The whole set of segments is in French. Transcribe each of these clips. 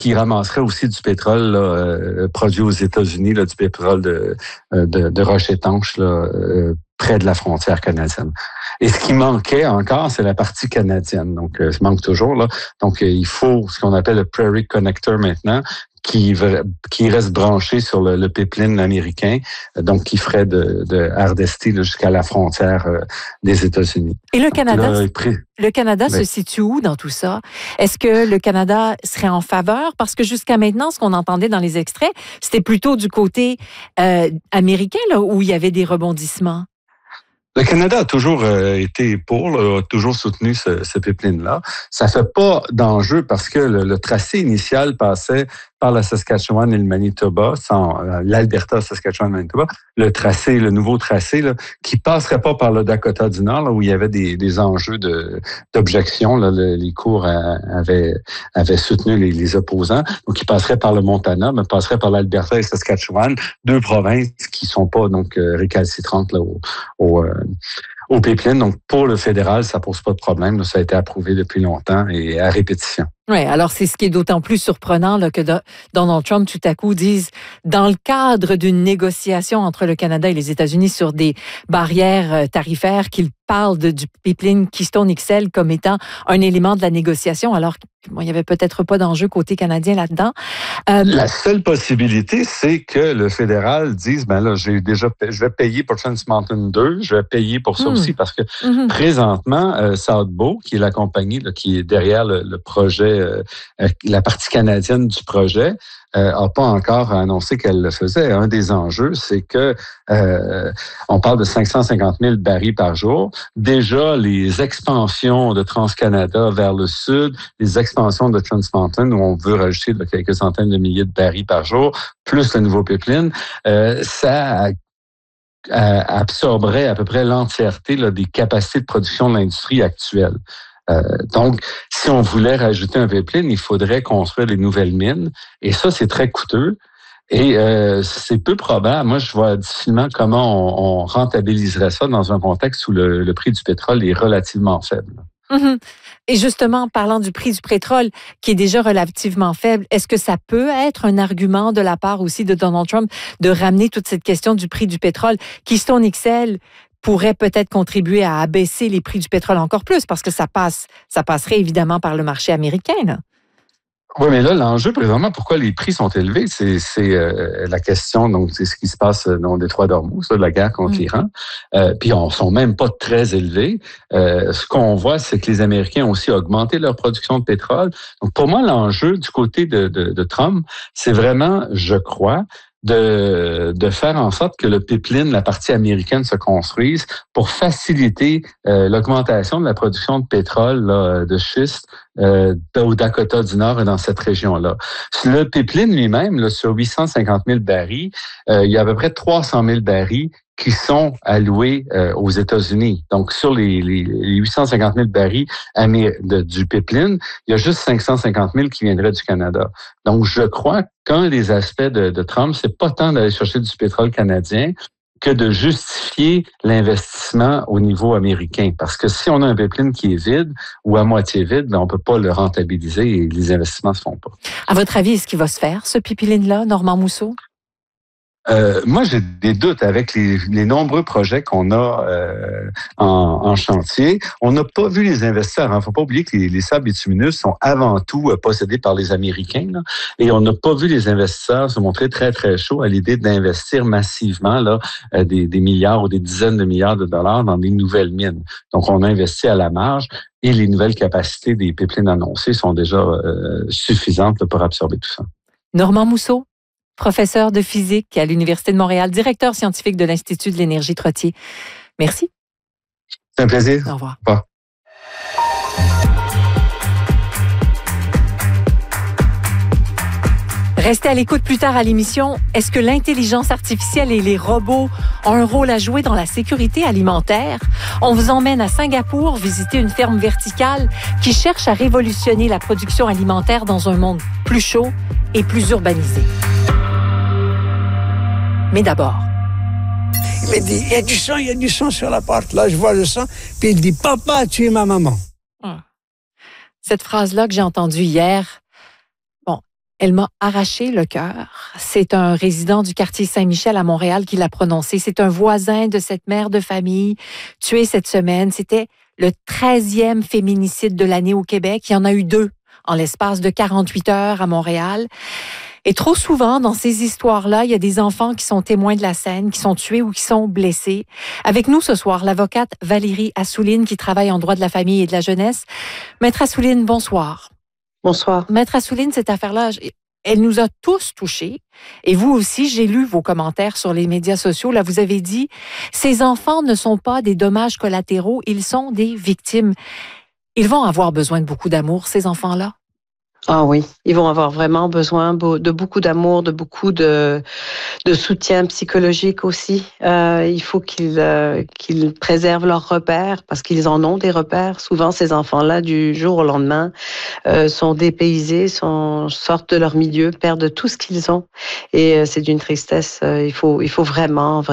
qui ramasserait aussi du pétrole là, produit aux États-Unis, là, du pétrole de roches étanches là, près de la frontière canadienne. Et ce qui manquait encore, c'est la partie canadienne. Donc, ça manque toujours. Là. Donc, il faut ce qu'on appelle le Prairie Connector maintenant, qui reste branché sur le pipeline américain, donc qui ferait de Hardesty jusqu'à la frontière des États-Unis. Et le Canada, là, le Canada se situe où dans tout ça? Est-ce que le Canada serait en faveur? Parce que jusqu'à maintenant, ce qu'on entendait dans les extraits, c'était plutôt du côté américain, là, où il y avait des rebondissements. Le Canada a toujours été pour, là, a toujours soutenu ce pipeline-là. Ça fait pas d'enjeu parce que le tracé initial passait par la Saskatchewan et le Manitoba, l'Alberta, Saskatchewan, Manitoba. Le nouveau tracé, là, qui passerait pas par le Dakota du Nord, là, où il y avait des enjeux d'objection. Là, les cours avaient soutenu les opposants. Donc, il passerait par le Montana, mais passerait par l'Alberta et Saskatchewan, deux provinces qui sont pas donc récalcitrantes là, au pipeline. Donc, pour le fédéral, ça pose pas de problème. Là, ça a été approuvé depuis longtemps et à répétition. Oui, alors c'est ce qui est d'autant plus surprenant là, que Donald Trump, tout à coup, dise, dans le cadre d'une négociation entre le Canada et les États-Unis sur des barrières tarifaires, qu'il parle du pipeline Keystone XL comme étant un élément de la négociation, alors qu'il n'y avait peut-être pas d'enjeu côté canadien là-dedans. La seule possibilité, c'est que le fédéral dise, ben là, je vais payer pour Trans Mountain 2, je vais payer pour ça aussi, parce que présentement, Southbow, qui est la compagnie là, qui est derrière le projet, la partie canadienne du projet, n'a pas encore annoncé qu'elle le faisait. Un des enjeux, c'est que on parle de 550 000 barils par jour. Déjà, les expansions de TransCanada vers le sud, les expansions de Trans Mountain, où on veut rajouter quelques centaines de milliers de barils par jour, plus le nouveau pipeline, ça absorberait à peu près l'entièreté là, des capacités de production de l'industrie actuelle. Donc, si on voulait rajouter un pipeline, il faudrait construire des nouvelles mines. Et ça, c'est très coûteux. Et c'est peu probable. Moi, je vois difficilement comment on rentabiliserait ça dans un contexte où le prix du pétrole est relativement faible. Et justement, parlant du prix du pétrole, qui est déjà relativement faible, est-ce que ça peut être un argument de la part aussi de Donald Trump de ramener toute cette question du prix du pétrole? Keystone XL pourrait peut-être contribuer à abaisser les prix du pétrole encore plus, parce que ça passerait évidemment par le marché américain, là. Oui, mais là, l'enjeu présentement, pourquoi les prix sont élevés, c'est la question, donc c'est ce qui se passe dans le détroit d'Ormuz, de la guerre contre l'Iran. Puis on sont même pas très élevés. Ce qu'on voit, c'est que les Américains ont aussi augmenté leur production de pétrole. Donc pour moi, l'enjeu du côté de Trump, c'est vraiment, je crois, de faire en sorte que le pipeline, la partie américaine, se construise pour faciliter l'augmentation de la production de pétrole là, de schiste au Dakota du Nord et dans cette région-là. Le pipeline lui-même, là, sur 850 000 barils, il y a à peu près 300 000 barils qui sont alloués aux États-Unis. Donc, sur les 850 000 barils du pipeline, il y a juste 550 000 qui viendraient du Canada. Donc, je crois qu'un des aspects de Trump, c'est pas tant d'aller chercher du pétrole canadien que de justifier l'investissement au niveau américain. Parce que si on a un pipeline qui est vide ou à moitié vide, ben on peut pas le rentabiliser et les investissements se font pas. À votre avis, est-ce qu'il va se faire, ce pipeline-là, Normand Mousseau? Moi, j'ai des doutes avec les nombreux projets qu'on a en chantier. On n'a pas vu les investisseurs. Il ne faut pas oublier que les sables bitumineux sont avant tout possédés par les Américains. Là, et on n'a pas vu les investisseurs se montrer très, très chauds à l'idée d'investir massivement là, des milliards ou des dizaines de milliards de dollars dans des nouvelles mines. Donc, on a investi à la marge. Et les nouvelles capacités des pipelines annoncées sont déjà suffisantes là, pour absorber tout ça. Normand Mousseau, professeur de physique à l'Université de Montréal, directeur scientifique de l'Institut de l'énergie Trottier. Merci. C'est un plaisir. Au revoir. Au revoir. Restez à l'écoute plus tard à l'émission. Est-ce que l'intelligence artificielle et les robots ont un rôle à jouer dans la sécurité alimentaire? On vous emmène à Singapour visiter une ferme verticale qui cherche à révolutionner la production alimentaire dans un monde plus chaud et plus urbanisé. Mais d'abord. Il me dit, il y a du sang sur la porte. Là, je vois le sang. Puis il dit, papa, tu es ma maman. Cette phrase-là que j'ai entendue hier, Elle m'a arraché le cœur. C'est un résident du quartier Saint-Michel à Montréal qui l'a prononcé. C'est un voisin de cette mère de famille tuée cette semaine. C'était le 13e féminicide de l'année au Québec. Il y en a eu 2 en l'espace de 48 heures à Montréal. Et trop souvent, dans ces histoires-là, il y a des enfants qui sont témoins de la scène, qui sont tués ou qui sont blessés. Avec nous ce soir, l'avocate Valérie Assouline qui travaille en droit de la famille et de la jeunesse. Maître Assouline, bonsoir. Bonsoir. Maître Assouline, cette affaire-là, elle nous a tous touchés. Et vous aussi, j'ai lu vos commentaires sur les médias sociaux. Là, vous avez dit, ces enfants ne sont pas des dommages collatéraux, ils sont des victimes. Ils vont avoir besoin de beaucoup d'amour, ces enfants-là? Ah oui, ils vont avoir vraiment besoin de beaucoup d'amour, de beaucoup de soutien psychologique aussi. Il faut qu'ils préservent leurs repères parce qu'ils en ont des repères. Souvent, ces enfants-là, du jour au lendemain, sont dépaysés, sortent de leur milieu, perdent tout ce qu'ils ont. Et c'est d'une tristesse. Il faut vraiment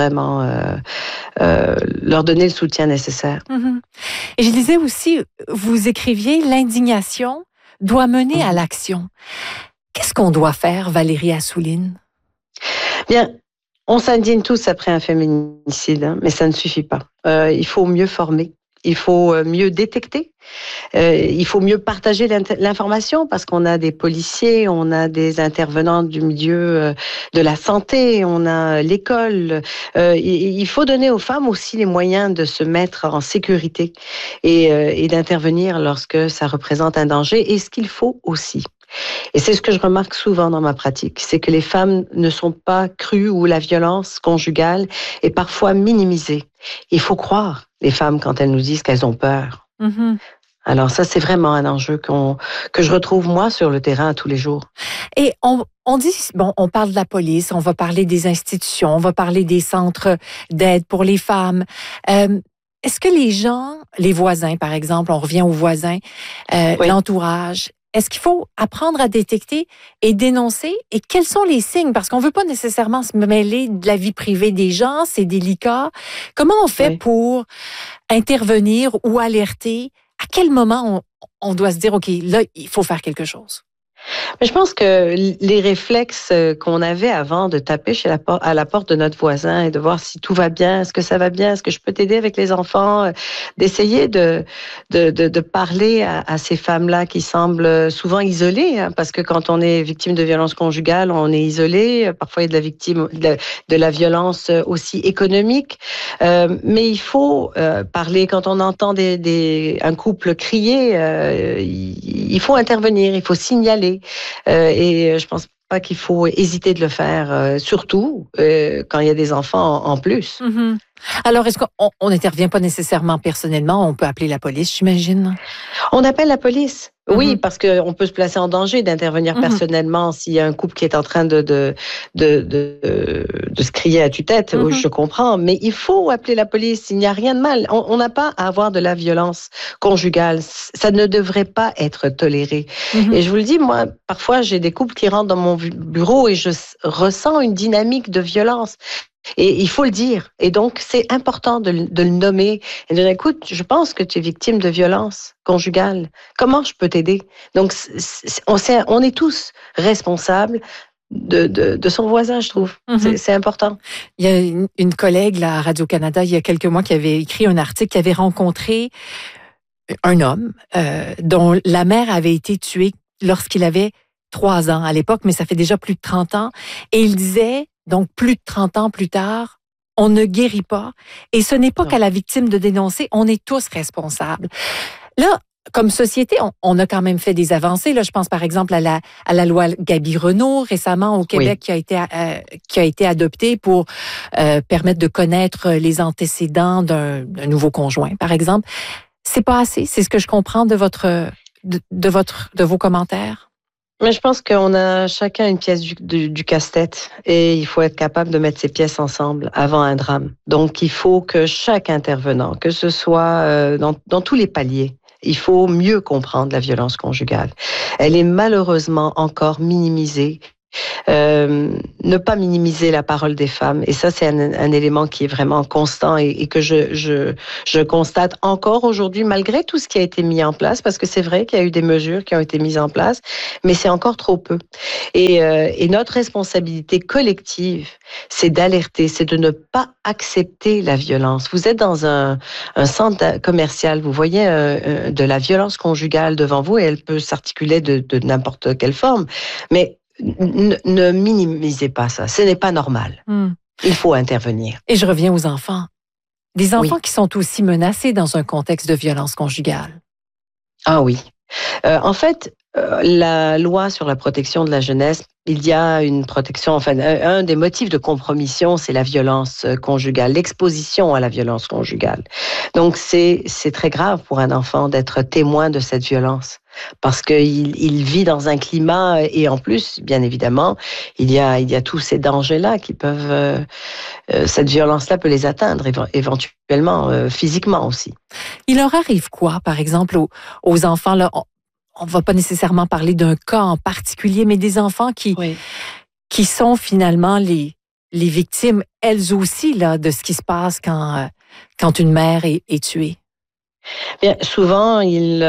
leur donner le soutien nécessaire. Mm-hmm. Et je disais aussi, vous écriviez l'indignation doit mener à l'action. Qu'est-ce qu'on doit faire, Valérie Assouline? Bien, on s'indigne tous après un féminicide, mais ça ne suffit pas. Il faut mieux former. Il faut mieux détecter. Il faut mieux partager l'information parce qu'on a des policiers, on a des intervenants du milieu de la santé, on a l'école. Il faut donner aux femmes aussi les moyens de se mettre en sécurité et d'intervenir lorsque ça représente un danger. Et ce qu'il faut aussi. Et c'est ce que je remarque souvent dans ma pratique, c'est que les femmes ne sont pas crues ou la violence conjugale est parfois minimisée. Il faut croire les femmes quand elles nous disent qu'elles ont peur. Mm-hmm. Alors ça, c'est vraiment un enjeu que je retrouve moi sur le terrain tous les jours. Et on dit, bon, on parle de la police, on va parler des institutions, on va parler des centres d'aide pour les femmes. Est-ce que les gens, les voisins par exemple, on revient aux voisins, oui. L'entourage, est-ce qu'il faut apprendre à détecter et dénoncer? Et quels sont les signes? Parce qu'on ne veut pas nécessairement se mêler de la vie privée des gens, c'est délicat. Comment on fait pour intervenir ou alerter? À quel moment on doit se dire, OK, là, il faut faire quelque chose? Mais je pense que les réflexes qu'on avait avant de taper à la porte de notre voisin et de voir si tout va bien, est-ce que ça va bien, est-ce que je peux t'aider avec les enfants, d'essayer de parler à ces femmes-là qui semblent souvent isolées, hein, parce que quand on est victime de violence conjugale, on est isolé. Parfois, il y a de la violence aussi économique. Mais il faut parler quand on entend un couple crier. Il faut intervenir, il faut signaler. Et je pense pas qu'il faut hésiter de le faire, surtout quand il y a des enfants en plus. Mm-hmm. Alors, est-ce qu'on n'intervient pas nécessairement personnellement? On peut appeler la police, j'imagine? On appelle la police. Oui, parce qu'on peut se placer en danger d'intervenir personnellement s'il y a un couple qui est en train de se crier à tue-tête. Je comprends, mais il faut appeler la police. Il n'y a rien de mal. On n'a pas à avoir de la violence conjugale. Ça ne devrait pas être toléré. Et je vous le dis, moi, parfois, j'ai des couples qui rentrent dans mon bureau et je ressens une dynamique de violence. Et il faut le dire. Et donc, c'est important de le nommer et de dire, écoute, je pense que tu es victime de violence conjugale. Comment je peux t'aider? Donc, on est tous responsables de son voisin, je trouve. C'est important. Il y a une collègue là, à Radio-Canada, il y a quelques mois, qui avait écrit un article, qui avait rencontré un homme dont la mère avait été tuée lorsqu'il avait 3 ans à l'époque, mais ça fait déjà plus de 30 ans. Et il disait, donc plus de 30 ans plus tard, on ne guérit pas. Et ce n'est pas qu'à la victime de dénoncer, on est tous responsables. Là, comme société, on a quand même fait des avancées. Là, je pense par exemple à la loi Gabi-Renault récemment au Québec qui a été adoptée pour permettre de connaître les antécédents d'un nouveau conjoint, par exemple. C'est pas assez. C'est ce que je comprends de vos commentaires. Mais je pense qu'on a chacun une pièce du casse-tête et il faut être capable de mettre ces pièces ensemble avant un drame. Donc, il faut que chaque intervenant, que ce soit dans tous les paliers, il faut mieux comprendre la violence conjugale. Elle est malheureusement encore minimisée. Ne pas minimiser la parole des femmes. Et ça, c'est un élément qui est vraiment constant et que je constate encore aujourd'hui, malgré tout ce qui a été mis en place, parce que c'est vrai qu'il y a eu des mesures qui ont été mises en place, mais c'est encore trop peu. Et notre responsabilité collective, c'est d'alerter, c'est de ne pas accepter la violence. Vous êtes dans un centre commercial, vous voyez de la violence conjugale devant vous et elle peut s'articuler de n'importe quelle forme, mais ne minimisez pas ça, ce n'est pas normal. Il faut intervenir. Et je reviens aux enfants. Des enfants qui sont aussi menacés dans un contexte de violence conjugale. Ah oui. En fait, la loi sur la protection de la jeunesse, il y a une protection, enfin, un des motifs de compromission, c'est la violence conjugale, l'exposition à la violence conjugale. Donc, c'est très grave pour un enfant d'être témoin de cette violence. Parce qu'il vit dans un climat, et en plus, bien évidemment, il y a tous ces dangers-là qui peuvent, cette violence-là peut les atteindre éventuellement, physiquement aussi. Il leur arrive quoi, par exemple, aux enfants, là? On ne va pas nécessairement parler d'un cas en particulier, mais des enfants qui sont finalement les victimes, elles aussi, là, de ce qui se passe quand une mère est tuée. Bien, souvent, ils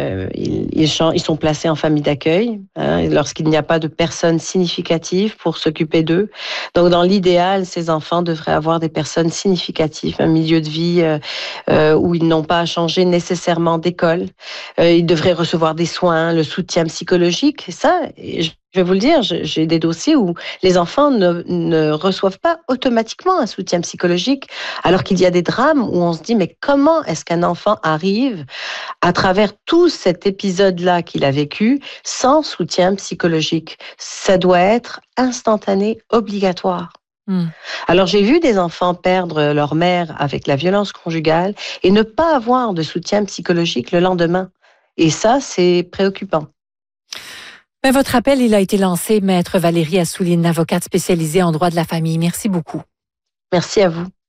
sont placés en famille d'accueil lorsqu'il n'y a pas de personnes significatives pour s'occuper d'eux. Donc, dans l'idéal, ces enfants devraient avoir des personnes significatives, un milieu de vie où ils n'ont pas à changer nécessairement d'école. Ils devraient recevoir des soins, le soutien psychologique. Ça, je vais vous le dire, j'ai des dossiers où les enfants ne reçoivent pas automatiquement un soutien psychologique, alors qu'il y a des drames où on se dit, mais comment est-ce qu'un enfant arrive à travers tout cet épisode-là qu'il a vécu sans soutien psychologique? Ça doit être instantané, obligatoire. Alors, j'ai vu des enfants perdre leur mère avec la violence conjugale et ne pas avoir de soutien psychologique le lendemain. Et ça, c'est préoccupant. Mais votre appel, il a été lancé, Maître Valérie Assouline, avocate spécialisée en droit de la famille. Merci beaucoup. Merci à vous.